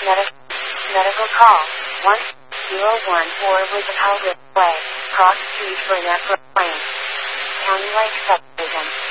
Medical call 1014 Elizabeth Way, cross street for Nepro Lane. County Lake Subdivision.